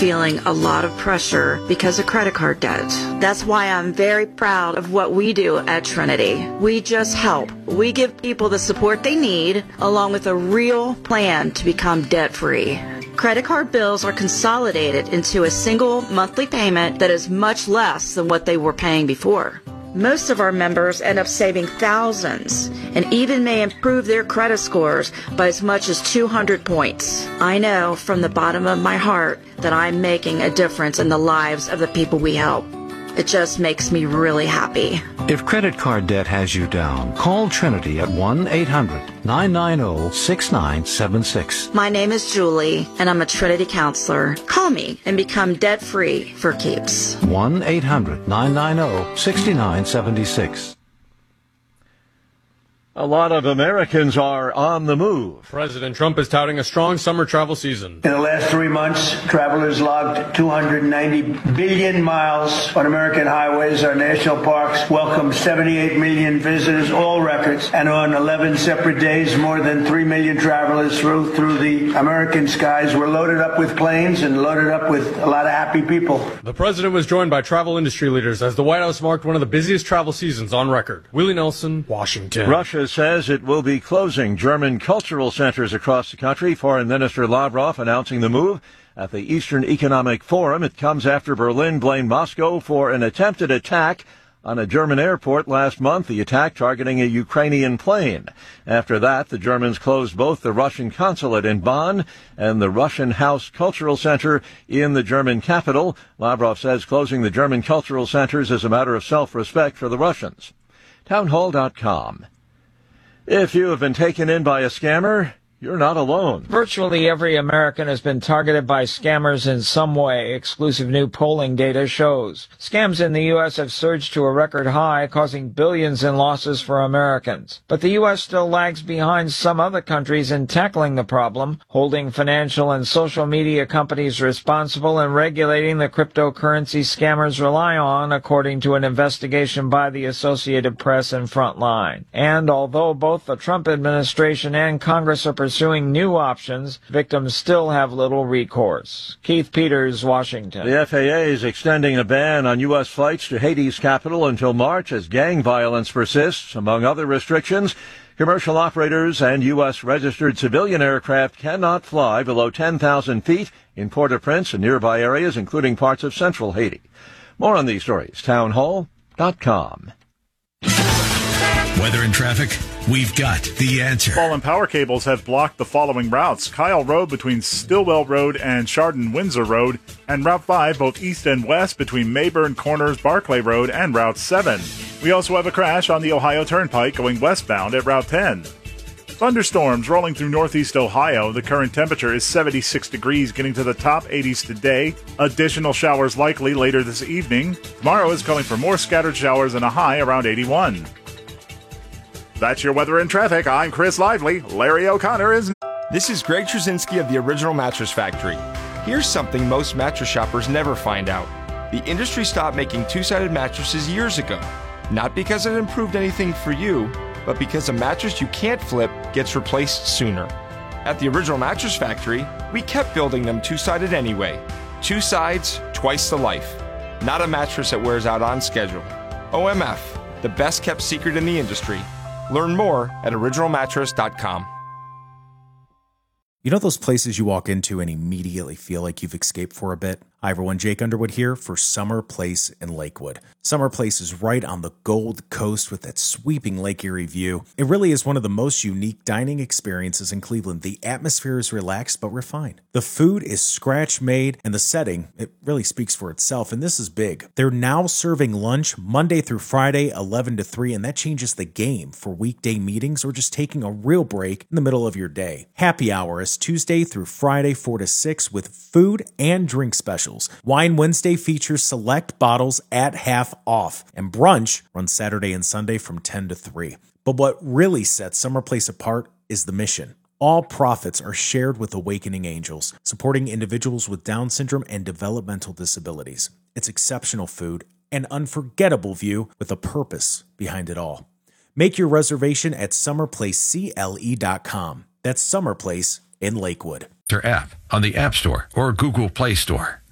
feeling a lot of pressure because of credit card debt. That's why I'm very proud of what we do at Trinity. We just help. We give people the support they need, along with a real plan to become debt-free. Credit card bills are consolidated into a single monthly payment that is much less than what they were paying before. Most of our members end up saving thousands and even may improve their credit scores by as much as 200 points. I know from the bottom of my heart that I'm making a difference in the lives of the people we help. It just makes me really happy. If credit card debt has you down, call Trinity at 1-800-990-6976. My name is Julie, and I'm a Trinity counselor. Call me and become debt-free for keeps. 1-800-990-6976. A lot of Americans are on the move. President Trump is touting a strong summer travel season. In the last 3 months, travelers logged 290 billion miles on American highways. Our national parks welcomed 78 million visitors, all records. And on 11 separate days, more than 3 million travelers through the American skies were loaded up with planes and loaded up with a lot of happy people. The president was joined by travel industry leaders as the White House marked one of the busiest travel seasons on record. Willie Nelson, Washington. Russia says it will be closing German cultural centers across the country. Foreign Minister Lavrov announcing the move at the Eastern Economic Forum. It comes after Berlin blamed Moscow for an attempted attack on a German airport last month, the attack targeting a Ukrainian plane. After that, the Germans closed both the Russian consulate in Bonn and the Russian House Cultural Center in the German capital. Lavrov says closing the German cultural centers is a matter of self-respect for the Russians. Townhall.com. If you have been taken in by a scammer, you're not alone. Virtually every American has been targeted by scammers in some way, exclusive new polling data shows. Scams in the U.S. have surged to a record high, causing billions in losses for Americans. But the U.S. still lags behind some other countries in tackling the problem, holding financial and social media companies responsible and regulating the cryptocurrency scammers rely on, according to an investigation by the Associated Press and Frontline. And although both the Trump administration and Congress are pursuing new options, victims still have little recourse. Keith Peters, Washington. The FAA is extending a ban on U.S. flights to Haiti's capital until March as gang violence persists. Among other restrictions, commercial operators and U.S. registered civilian aircraft cannot fly below 10,000 feet in Port-au-Prince and nearby areas, including parts of central Haiti. More on these stories, townhall.com. Weather and traffic, we've got the answer. Fallen power cables have blocked the following routes: Kyle Road between Stillwell Road and Chardon-Windsor Road, and Route 5 both east and west between Mayburn Corners, Barclay Road, and Route 7. We also have a crash on the Ohio Turnpike going westbound at Route 10. Thunderstorms rolling through northeast Ohio. The current temperature is 76 degrees, getting to the top 80s today. Additional showers likely later this evening. Tomorrow is calling for more scattered showers and a high around 81. That's your weather and traffic. I'm Chris Lively. Larry O'Connor is... This is Greg Trzynski of the Original Mattress Factory. Here's something most mattress shoppers never find out. The industry stopped making two-sided mattresses years ago. Not because it improved anything for you, but because a mattress you can't flip gets replaced sooner. At the Original Mattress Factory, we kept building them two-sided anyway. Two sides, twice the life. Not a mattress that wears out on schedule. OMF, the best kept secret in the industry. Learn more at originalmattress.com. You know those places you walk into and immediately feel like you've escaped for a bit? Hi everyone, Jake Underwood here for Summer Place in Lakewood. Summer Place is right on the Gold Coast with that sweeping Lake Erie view. It really is one of the most unique dining experiences in Cleveland. The atmosphere is relaxed but refined. The food is scratch-made, and the setting, it really speaks for itself, and this is big. They're now serving lunch Monday through Friday, 11 to 3, and that changes the game for weekday meetings or just taking a real break in the middle of your day. Happy hour is Tuesday through Friday, 4 to 6, with food and drink specials. Wine Wednesday features select bottles at half off, and brunch runs Saturday and Sunday from 10 to 3. But what really sets Summer Place apart is the mission. All profits are shared with Awakening Angels, supporting individuals with Down syndrome and developmental disabilities. It's exceptional food, an unforgettable view with a purpose behind it all. Make your reservation at summerplacecle.com. That's Summer Place in Lakewood. App on the App Store or Google Play Store.